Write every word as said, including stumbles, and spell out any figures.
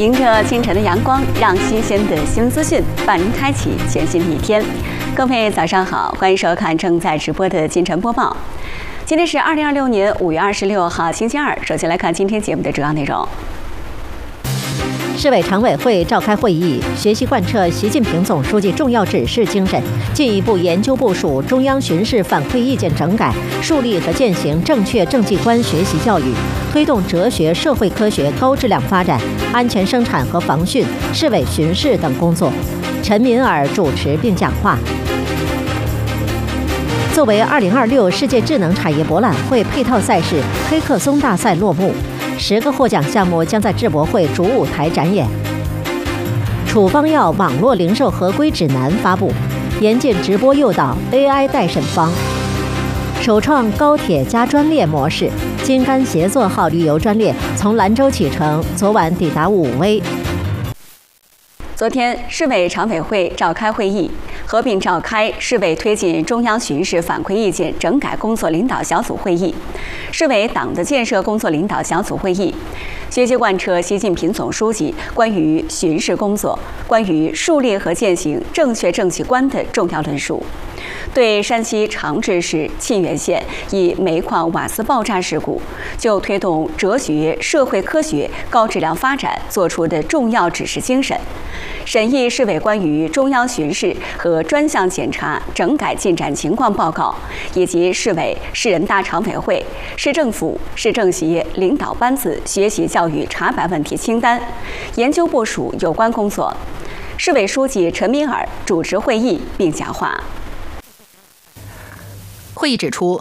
迎着清晨的阳光，让新鲜的新闻资讯伴您开启全新的一天。各位早上好，欢迎收看正在直播的今晨播报。今天是二零二六年五月二十六号，星期二。首先来看今天节目的主要内容。 市委常委会召开会议，学习贯彻习近平总书记重要指示精神，进一步研究部署中央巡视反馈意见整改，树立和践行正确政绩观学习教育，推动哲学、社会科学高质量发展，安全生产和防汛、市委巡视等工作。陈敏尔主持并讲话。作为二零二六世界智能产业博览会配套赛事，黑客松大赛落幕。十个获奖项目将在智博会主舞台展演。处方药网络零售合规指南发布，严禁直播诱导 A I 代审方。首创高铁加专列模式，金甘协作号旅游专列从兰州启程，昨晚抵达武威。 昨天，市委常委会召开会议，合并召开市委推进中央巡视反馈意见整改工作领导小组会议、市委党的建设工作领导小组会议，学习贯彻习近平总书记关于巡视工作、关于树立和践行正确政绩观的重要论述，对山西长治市沁源县一煤矿瓦斯爆炸事故，就推动哲学、社会科学高质量发展作出的重要指示精神，审议市委关于中央巡视和专项检查整改进展情况报告，以及市委、市人大常委会、市政府、市政协领导班子学习教育查办问题清单，研究部署有关工作。市委书记陈敏尔主持会议并讲话。 会议指出，